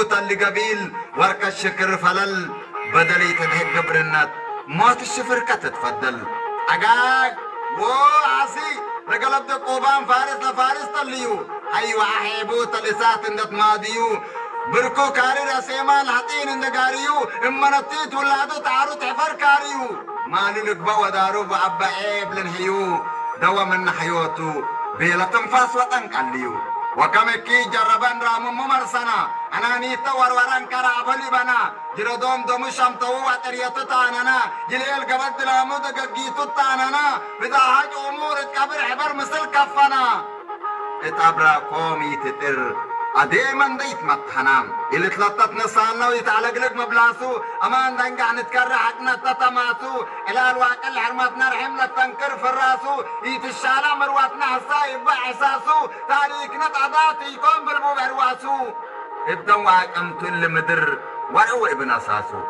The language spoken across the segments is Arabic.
حيوت اللي قبيل ورك الشكر فلل بدلي تنهج قبرنات موت الشفر كتتفضل أجاك وعسي رجلب دقوبان فارس لفارس تليو أيوة أحيبو تلسات اندت ماديو بركو كاري رسيما الحطين اندقاريو اما نطيت ولادو تعارو تحفر كاريو مالي لقبا ودارو بعبا عيب لنحيو دوا من حيوتو بيلا تنفاس وطنقليو وكمكي جربان رامو ممرسنا أنا نيتا وروران كرابلي بنا جردوم دوم شمتو وطريتو تاننا جليل قبد لامو دقاقيتو تاننا بدا حاج أمور اتكبر حبر مثل كفنا اتابرا قومي تتر أديما ديت متحنام اللي تلطت نصالنا ويتعلق لك مبلاسو أمان دنقع نتكرر حقنا تتماسو إلى الواقع الحرمتنا رحمنا تنكر في الراسو يت الشارع مرواتنا حسا يبع حساسو تاريخنا تعدات يكون بالبو برواسو ابداً واقمتو اللي مدر ورعو ابن أساسو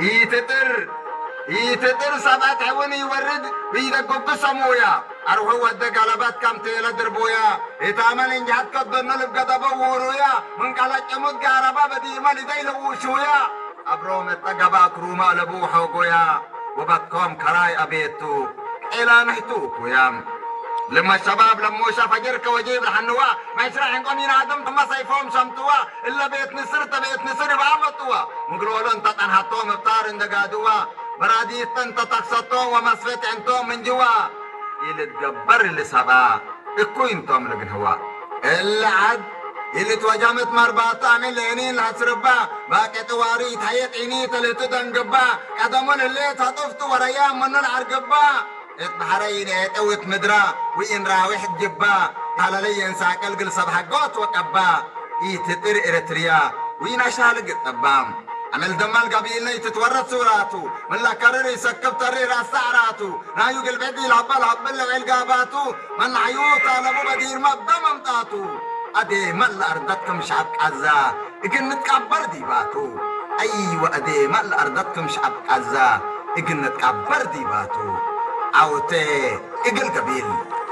يتتر سبات حوني يورد ويدقب سمويا أروح ودق على بات كم تيلا دربويا إتعمل إنجاد قدرنا لبقى دبورويا من قلت جمود قاربا بديما لدي لوشويا أبرو متقبا كروما لبو حوقويا وبكم كراي أبيتو إلا نحتوكو يا لما الشباب لموشا فجرك وجيب الحنوا ما يشرح انكم ينادم ثم سيفهم شمتوا الا بيت نسر بعمتوا مقرولون تتنحطوا مبتار اندقادوا براديت انت تقسطوا ومسفت انتم من جوا اللي تجبر اللي سبا اكو انتم لقنهوا اللي عد اللي تواجمت مرباطة عمل لينين لحسربا باكي تواري تحيط عيني تلتو دنقبا قدمون اللي تطفتوا وريام من العرقبا اتبحرين اتوت مدرا وين راوح جبا على لي ينساك القل صبح قوت وقبا يتطر ارتريا وين اشال قطبام عمل دمال قبيلنا يتتورط سوراتو من لا كرر يسكب ترير السعراتو رايو قلبدي الهبل والقاباتو من عيوطا لبو بدير مبدا ممتاتو ادي مال ارضتكم شعب عزا اقن نتكبر ديباتو ايوه ادي مال ارضتكم شعب عزا اقن نتكبر ديباتو عوتي اقل قبيل